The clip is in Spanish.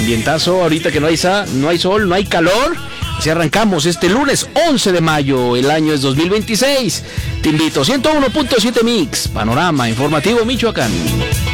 Ambientazo, ahorita que no hay sol, no hay calor. Así arrancamos este lunes 11 de mayo, el año es 2026. Te invito, 101.7 Mix, Panorama Informativo Michoacán.